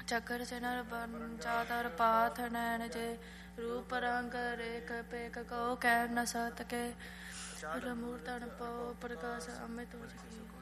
ਚੱਕਰ ਸਿਨਰ ਬਨ ਚਾਦਰ ਪਾਥ ਨੈਣ ਜੇ ਰੂਪ ਰੰਗ ਰੇਖ ਪੇਖ ਕੋ ਕਹਿ ਨ ਸਕੈ ਰਮੂਰਤਨ ਪਉ ਪ੍ਰਕਾਸ਼ ਅਮਿਤ ਹੋ